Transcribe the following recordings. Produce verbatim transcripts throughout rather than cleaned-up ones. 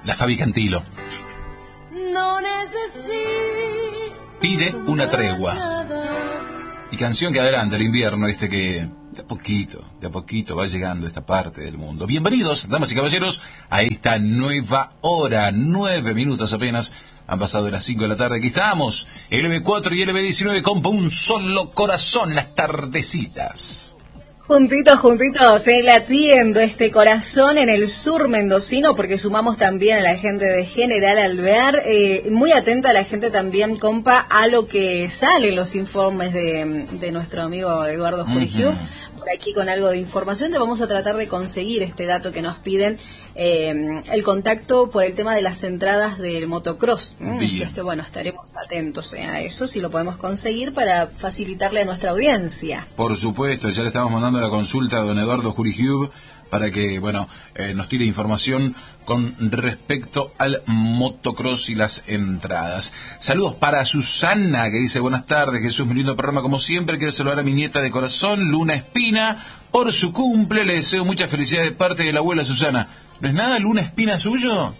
la Fabi Cantilo. No necesito. Pide una tregua. Y canción que adelanta el invierno, este que de a poquito, de a poquito va llegando a esta parte del mundo. Bienvenidos, damas y caballeros, a esta nueva hora. Nueve minutos apenas han pasado de las cinco de la tarde. Aquí estamos, L B cuatro y L B diecinueve, compa un solo corazón, las tardecitas. Juntitos, juntitos, eh, latiendo este corazón en el sur mendocino, porque sumamos también a la gente de General Alvear. Eh, muy atenta a la gente también, compa, a lo que sale en los informes de, de nuestro amigo Eduardo Jurigiu. Uh-huh. Por aquí con algo de información te vamos a tratar de conseguir este dato que nos piden, eh, el contacto por el tema de las entradas del motocross. ¿eh? Así es que bueno, estaremos atentos eh, a eso, si lo podemos conseguir para facilitarle a nuestra audiencia. Por supuesto, ya le estamos mandando la consulta a don Eduardo Jurigiu para que, bueno, eh, nos tire información con respecto al motocross y las entradas. Saludos para Susana, que dice, buenas tardes, Jesús, mi lindo programa como siempre. Quiero saludar a mi nieta de corazón, Luna Espina, por su cumple. Le deseo mucha felicidad de parte de la abuela Susana. ¿No es nada Luna Espina suyo?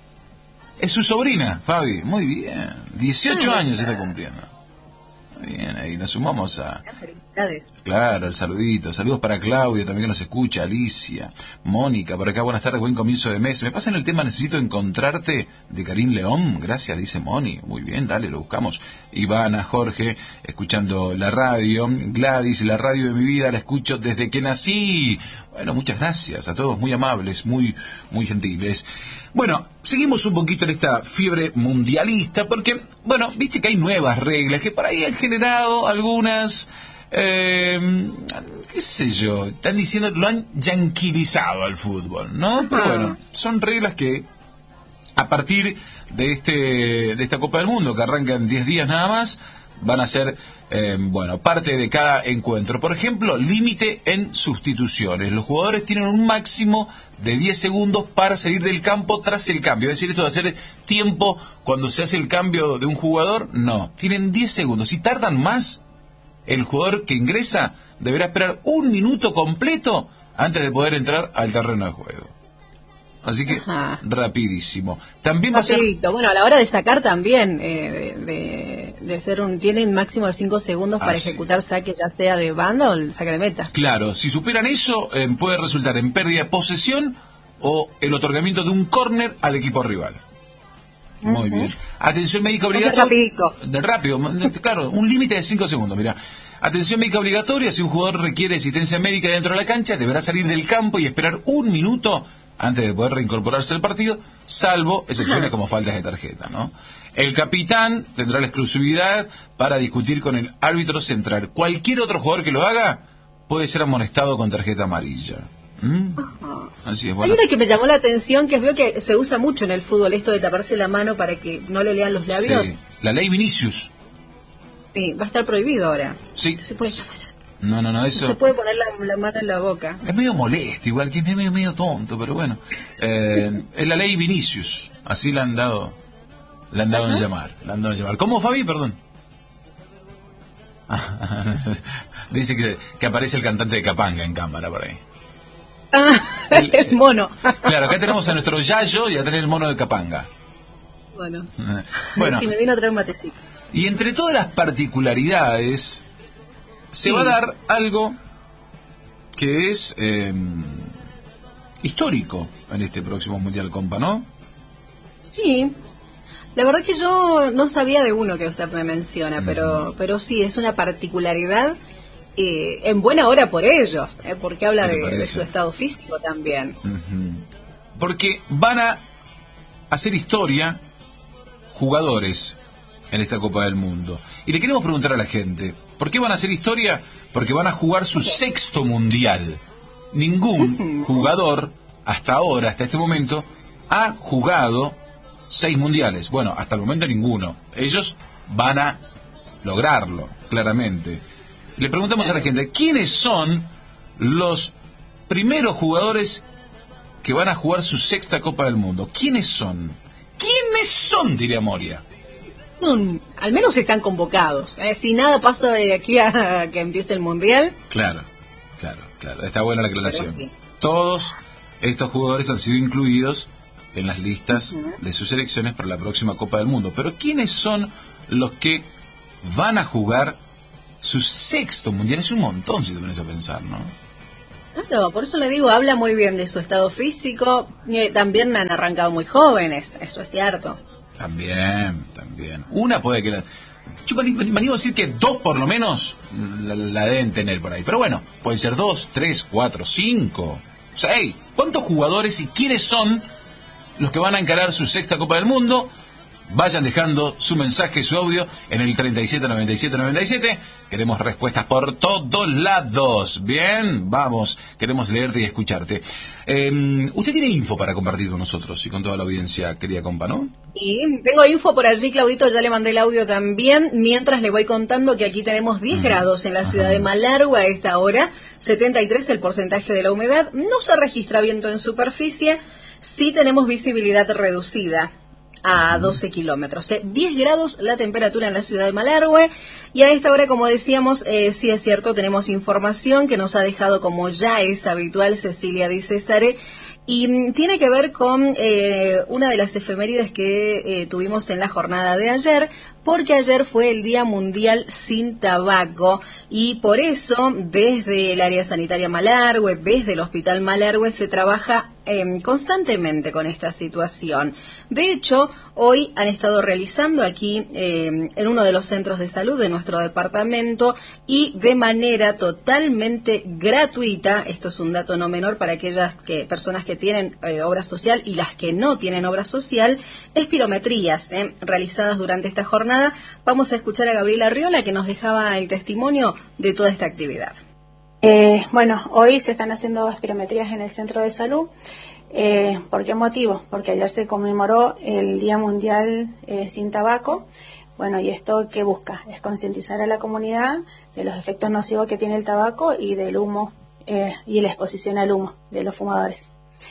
Es su sobrina, Fabi. Muy bien. dieciocho años se está cumpliendo. Muy bien, ahí nos sumamos a... Claro, el saludito. Saludos para Claudia, también que nos escucha, Alicia, Mónica, por acá, buenas tardes, buen comienzo de mes. ¿Me pasan el tema Necesito Encontrarte de Karim León? Gracias, dice Moni. Muy bien, dale, lo buscamos. Ivana, Jorge, escuchando la radio. Gladys, la radio de mi vida, la escucho desde que nací. Bueno, muchas gracias a todos, muy amables, muy, muy gentiles. Bueno, seguimos un poquito en esta fiebre mundialista, porque, bueno, viste que hay nuevas reglas que por ahí han generado algunas... Eh, qué sé yo, están diciendo, lo han yanquilizado al fútbol, ¿no? Ajá. Pero bueno, son reglas que a partir de este de esta Copa del Mundo, que arranca en diez días nada más, van a ser, eh, bueno, parte de cada encuentro. Por ejemplo, límite en sustituciones. Los jugadores tienen un máximo de diez segundos para salir del campo tras el cambio. Es decir, esto de hacer tiempo cuando se hace el cambio de un jugador, no. Tienen diez segundos. Si tardan más, el jugador que ingresa deberá esperar un minuto completo antes de poder entrar al terreno de juego. Así que, ajá, rapidísimo. También va Rapidito. a ser... Bueno, a la hora de sacar también, eh, de, de, de ser un... Tienen máximo de cinco segundos para Así. ejecutar saque, ya sea de banda o el saque de meta. Claro, si superan eso, eh, puede resultar en pérdida de posesión o el otorgamiento de un córner al equipo rival. Muy bien. Atención médica obligatoria. Rapidito. De rápido, claro, un límite de cinco segundos, mira. Atención médica obligatoria, si un jugador requiere asistencia médica dentro de la cancha, deberá salir del campo y esperar un minuto antes de poder reincorporarse al partido, salvo excepciones como faltas de tarjeta, ¿no? El capitán tendrá la exclusividad para discutir con el árbitro central. Cualquier otro jugador que lo haga puede ser amonestado con tarjeta amarilla. ¿Mm? Así es, bueno. Hay una que me llamó la atención, que veo que se usa mucho en el fútbol, esto de taparse la mano para que no le lean los labios. Sí, la ley Vinicius. Sí, va a estar prohibido ahora. Sí. No se puede, no, no, no, eso... no se puede poner la, la mano en la boca. Es medio molesto, igual que es medio, medio tonto, pero bueno. Eh, es la ley Vinicius, así la han dado, la han dado en llamar, la han dado en llamar. ¿Cómo, Fabi? Perdón. Dice que, que aparece el cantante de Capanga en cámara por ahí. El, el mono. Claro, acá tenemos a nuestro Yayo y a tener el mono de Capanga. Bueno, bueno. Si me vino a traer un matecito. Y entre todas las particularidades, se sí. va a dar algo que es eh, histórico en este próximo Mundial, compa, ¿no? Sí. La verdad es que yo no sabía de uno que usted me menciona, uh-huh. pero, pero sí, es una particularidad. Eh, en buena hora por ellos, eh, porque habla de, de su estado físico también. Uh-huh. Porque van a hacer historia jugadores en esta Copa del Mundo. Y le queremos preguntar a la gente, ¿por qué van a hacer historia? Porque van a jugar su okay. sexto mundial. Ningún uh-huh. jugador hasta ahora, hasta este momento, ha jugado seis mundiales. Bueno, hasta el momento ninguno. Ellos van a lograrlo, claramente. Le preguntamos a la gente, ¿quiénes son los primeros jugadores que van a jugar su sexta Copa del Mundo? ¿Quiénes son? ¿Quiénes son, diría Moria? Mm, al menos están convocados. Eh, si nada pasa de aquí a que empiece el Mundial. Claro, claro, claro. Está buena la aclaración. Sí. Todos estos jugadores han sido incluidos en las listas de sus selecciones para la próxima Copa del Mundo. Pero ¿quiénes son los que van a jugar su sexto mundial? Es un montón si te pones a pensar, ¿no? Claro, por eso le digo, habla muy bien de su estado físico. Eh, también han arrancado muy jóvenes, eso es cierto. También, también. Una puede que... La, yo me, me animo a decir que dos por lo menos la, la deben tener por ahí. Pero bueno, pueden ser dos, tres, cuatro, cinco, seis. ¿Cuántos jugadores y quiénes son los que van a encarar su sexta Copa del Mundo? Vayan dejando su mensaje, su audio en el treinta y siete noventa y siete noventa y siete. Queremos respuestas por todos lados. Bien, vamos, queremos leerte y escucharte. Eh, usted tiene info para compartir con nosotros y con toda la audiencia, querida compa, ¿no? Sí, tengo info por allí, Claudito, ya le mandé el audio también. Mientras le voy contando que aquí tenemos diez grados en la ciudad de Malargüe a esta hora, setenta y tres el porcentaje de la humedad, no se registra viento en superficie, sí tenemos visibilidad reducida a doce kilómetros. Eh. diez grados la temperatura en la ciudad de Malargüe. Y a esta hora, como decíamos, eh, sí es cierto, tenemos información que nos ha dejado, como ya es habitual, Cecilia Di Cesare. Y mm, tiene que ver con eh, una de las efemérides que eh, tuvimos en la jornada de ayer, porque ayer fue el Día Mundial Sin Tabaco y por eso desde el área sanitaria Malargüe, desde el Hospital Malargüe se trabaja eh, constantemente con esta situación. De hecho, hoy han estado realizando aquí eh, en uno de los centros de salud de nuestro departamento y de manera totalmente gratuita, esto es un dato no menor para aquellas que, personas que tienen eh, obra social y las que no tienen obra social, espirometrías eh, realizadas durante esta jornada. Vamos a escuchar a Gabriela Riola que nos dejaba el testimonio de toda esta actividad. Eh, bueno, hoy se están haciendo espirometrías en el centro de salud. Eh, ¿Por qué motivo? Porque ayer se conmemoró el Día Mundial eh, Sin Tabaco. Bueno, ¿y esto qué busca? Es concientizar a la comunidad de los efectos nocivos que tiene el tabaco y del humo eh, y la exposición al humo de los fumadores.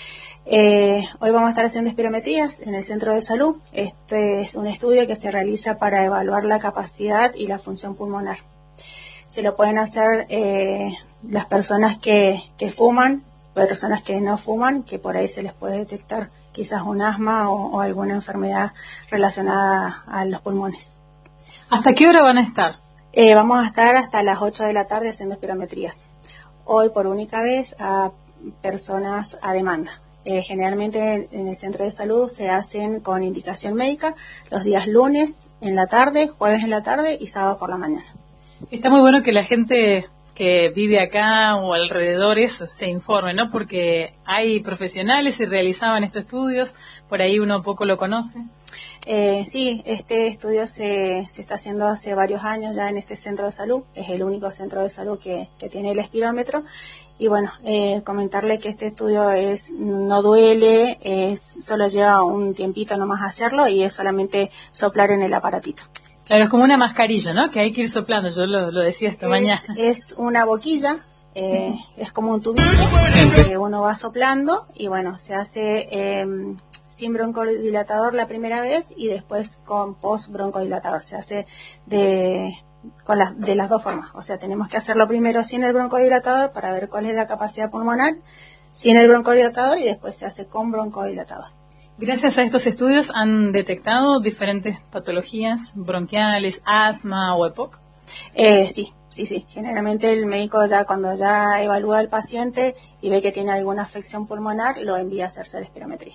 Eh, hoy vamos a estar haciendo espirometrías en el centro de salud. Este es un estudio que se realiza para evaluar la capacidad y la función pulmonar. Se lo pueden hacer eh, las personas que, que fuman, personas que no fuman, que por ahí se les puede detectar quizás un asma o, o alguna enfermedad relacionada a los pulmones. ¿Hasta qué hora van a estar? Eh, vamos a estar hasta las ocho de la tarde haciendo espirometrías. Hoy por única vez a personas a demanda. Eh, generalmente en el centro de salud se hacen con indicación médica los días lunes en la tarde, jueves en la tarde y sábado por la mañana. Está muy bueno que la gente que vive acá o alrededores se informe, ¿no? Porque hay profesionales y realizaban estos estudios, por ahí uno poco lo conoce. Eh, sí, este estudio se, se está haciendo hace varios años ya en este centro de salud, es el único centro de salud que, que tiene el espirómetro. Y bueno, eh, comentarle que este estudio es no duele, es solo lleva un tiempito nomás hacerlo y es solamente soplar en el aparatito. Claro, es como una mascarilla, ¿no? Que hay que ir soplando, yo lo, lo decía esta es, mañana. Es una boquilla, eh, es como un tubito que uno va soplando y bueno, se hace eh, sin broncodilatador la primera vez y después con post broncodilatador. Se hace de... con las de las dos formas, o sea, tenemos que hacerlo primero sin el broncodilatador para ver cuál es la capacidad pulmonar, sin el broncodilatador y después se hace con broncodilatador. Gracias a estos estudios han detectado diferentes patologías bronquiales, asma o EPOC. Eh, sí, sí, sí. Generalmente el médico ya cuando ya evalúa al paciente y ve que tiene alguna afección pulmonar, lo envía a hacerse la espirometría.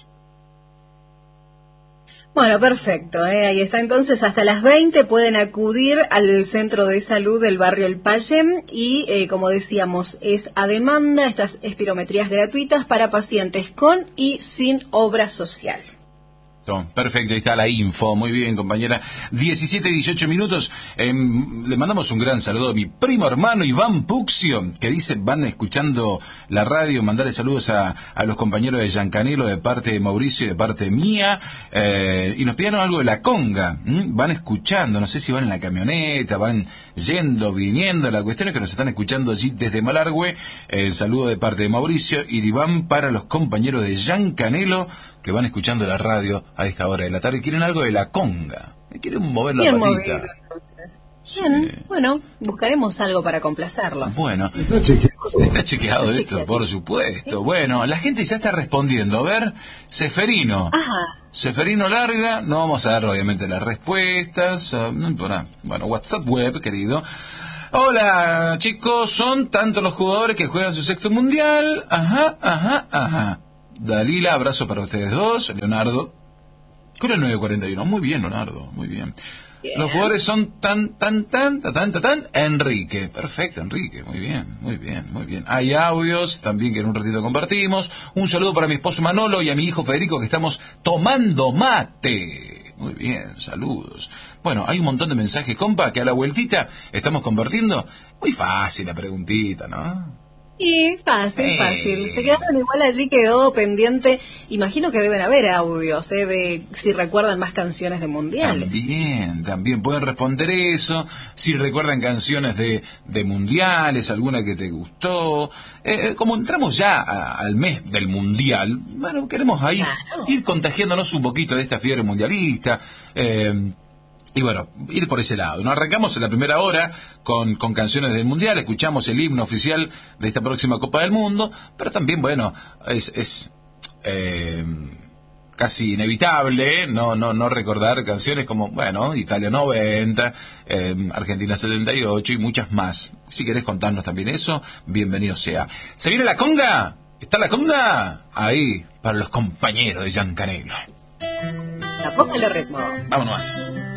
Bueno, perfecto, ¿eh? Ahí está. Entonces, hasta las veinte pueden acudir al centro de salud del barrio El Payem y, eh, como decíamos, es a demanda estas espirometrías gratuitas para pacientes con y sin obra social. Perfecto, ahí está la info. Muy bien, compañera. diecisiete, dieciocho minutos. Eh, le mandamos un gran saludo a mi primo hermano Iván Puxio, que dice, van escuchando la radio, mandarle saludos a, a los compañeros de Giancanelo de parte de Mauricio y de parte mía. Eh, y nos pidieron algo de la conga. ¿Mm? Van escuchando, no sé si van en la camioneta, van yendo, viniendo. La cuestión es que nos están escuchando allí desde Malargüe. Eh, saludo de parte de Mauricio y de Iván para los compañeros de Giancanelo que van escuchando la radio a esta hora de la tarde y quieren algo de la conga. Quieren mover la Bien patita. movido, entonces. Bien, Sí. bueno, buscaremos algo para complacerlos. Bueno, Está chequeado. está chequeado Está esto, chequeado. por supuesto. Bueno, la gente ya está respondiendo. A ver, Seferino. Ajá. Seferino Larga, no vamos a dar obviamente las respuestas. uh, no importa. Bueno, WhatsApp web, querido. Hola, chicos, son tantos los jugadores que juegan su sexto mundial. Ajá, ajá, ajá. Dalila, abrazo para ustedes dos. Leonardo, con el nueve cuarenta y uno. Muy bien, Leonardo, muy bien. Bien. Los jugadores son tan, tan, tan, tan, tan, tan, tan, Enrique. Perfecto, Enrique. Muy bien, muy bien, muy bien. Hay audios también que en un ratito compartimos. Un saludo para mi esposo Manolo y a mi hijo Federico que estamos tomando mate. Muy bien, saludos. Bueno, hay un montón de mensajes, compa, que a la vueltita estamos compartiendo. Muy fácil la preguntita, ¿no? Y fácil, Eh. fácil. Se quedaron igual allí, quedó pendiente. Imagino que deben haber audios, ¿eh? De si recuerdan más canciones de mundiales. También, también pueden responder eso. Si recuerdan canciones de, de mundiales, alguna que te gustó. Eh, como entramos ya a- al mes del mundial, bueno, queremos ahí Claro. ir contagiándonos un poquito de esta fiebre mundialista. Eh, Y bueno, ir por ese lado. Nos arrancamos en la primera hora con, con canciones del Mundial, escuchamos el himno oficial de esta próxima Copa del Mundo, pero también, bueno, es, es eh, casi inevitable no, no, no recordar canciones como, bueno, Italia noventa, eh, Argentina setenta y ocho y muchas más. Si querés contarnos también eso, bienvenido sea. ¿Se viene la conga? ¿Está la conga? Ahí, para los compañeros de Giancarello. Póngale ritmo. Vámonos.